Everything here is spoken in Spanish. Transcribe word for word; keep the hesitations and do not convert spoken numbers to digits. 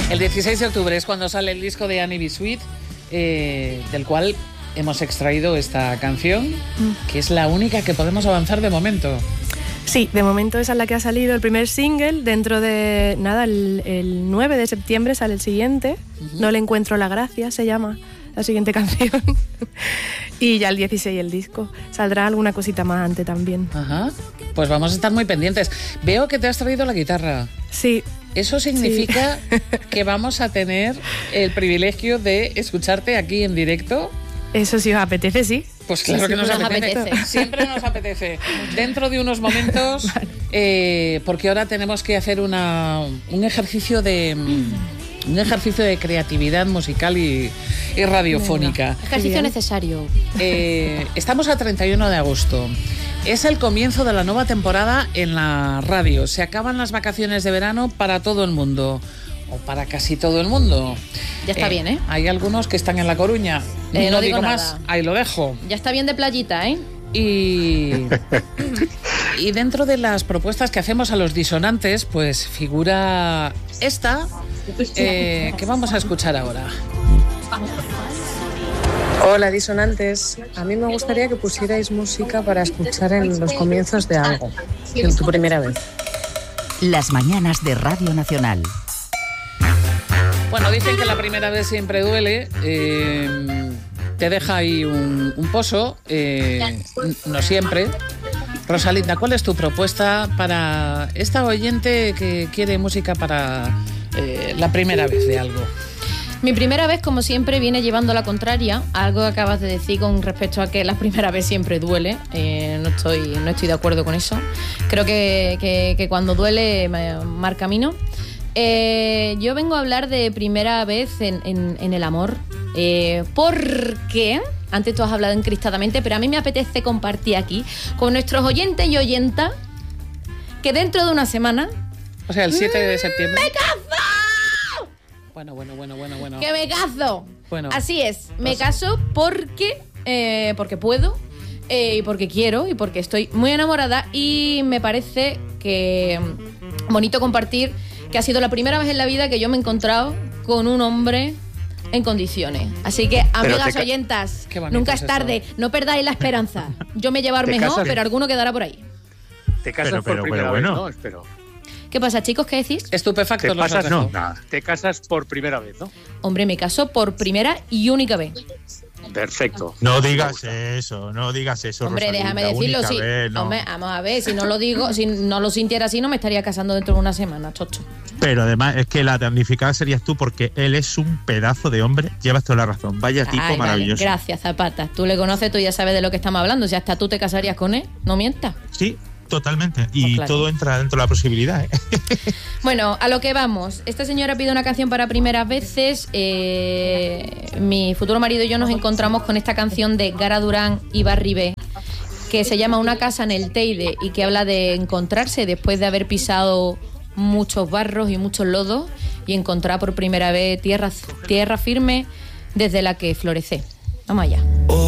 El dieciséis de octubre es cuando sale el disco de Annie B. Sweet, eh, del cual hemos extraído esta canción, mm. que es la única que podemos avanzar de momento. Sí, de momento esa es la que ha salido, el primer single. Dentro de, nada, el, el nueve de septiembre sale el siguiente. Uh-huh. No le encuentro la gracia, se llama la siguiente canción. Y ya el dieciséis el disco. Saldrá alguna cosita más antes también. Ajá. Pues vamos a estar muy pendientes. Veo que te has traído la guitarra. Sí. Eso significa sí. que vamos a tener el privilegio de escucharte aquí en directo. Eso sí os apetece, sí. Pues claro sí, que nos, nos apetece. apetece. Siempre nos apetece. Dentro de unos momentos, vale. eh, porque ahora tenemos que hacer una, un ejercicio de un ejercicio de creatividad musical y, y radiofónica. Venga. Ejercicio necesario. Eh, estamos a treinta y uno de agosto. Es el comienzo de la nueva temporada en la radio. Se acaban las vacaciones de verano para todo el mundo. O para casi todo el mundo. Ya está eh, bien, ¿eh? Hay algunos que están en La Coruña. Eh, no, no digo digo nada. más, ahí lo dejo. Ya está bien de playita, ¿eh? Y, y dentro de las propuestas que hacemos a los disonantes, pues figura esta, eh, que vamos a escuchar ahora. Hola, disonantes. A mí me gustaría que pusierais música para escuchar en los comienzos de algo, en tu primera vez. Las mañanas de Radio Nacional. Bueno, dicen que la primera vez siempre duele, eh, te deja ahí un, un pozo, eh, no siempre. Rosalinda, ¿cuál es tu propuesta para esta oyente que quiere música para eh, la primera vez de algo? Mi primera vez, como siempre, viene llevando la contraria, algo que acabas de decir con respecto a que la primera vez siempre duele. Eh, no estoy, no estoy de acuerdo con eso. Creo que, que, que cuando duele marca camino. Eh, yo vengo a hablar de primera vez en, en, en el amor, eh, porque antes tú has hablado encristadamente, pero a mí me apetece compartir aquí con nuestros oyentes y oyentas que dentro de una semana, o sea, el siete de septiembre, ¡me caso! Bueno, bueno, bueno, bueno, bueno. ¡Que me caso! Bueno, así es, me caso porque, eh, porque puedo, eh, y porque quiero, y porque estoy muy enamorada, y me parece que bonito compartir que ha sido la primera vez en la vida que yo me he encontrado con un hombre en condiciones. Así que, amigas ca- oyentas, nunca es tarde, esto. No perdáis la esperanza. Yo me llevar mejor, casas, pero alguno quedará por ahí. Te casas pero, pero, por primera pero, vez, bueno. ¿no? Espero. ¿Qué pasa, chicos? ¿Qué decís? Estupefacto. Te pasas, no, nada. Te casas por primera vez, ¿no? Hombre, me caso por primera y única vez. Perfecto. No digas eso, no digas eso. Hombre, Rosalinda, déjame decirlo, sí. Vez, no. Hombre, vamos a ver, si no lo digo, si no lo sintiera así, no me estaría casando dentro de una semana, chocho. Pero además es que la damnificada serías tú, porque él es un pedazo de hombre. Llevas toda la razón. Vaya tipo Ay, maravilloso. Vale. Gracias, Zapata. Tú le conoces, tú ya sabes de lo que estamos hablando. Si hasta tú te casarías con él, no mientas. Sí. Totalmente, y pues claro. todo entra dentro de la posibilidad, ¿eh? Bueno, a lo que vamos. Esta señora pide una canción para primeras veces. eh, Mi futuro marido y yo nos encontramos con esta canción de Gara Durán y Barry B, que se llama Una casa en el Teide, y que habla de encontrarse después de haber pisado muchos barros y muchos lodos, y encontrar por primera vez tierra, tierra firme desde la que florece. Vamos allá.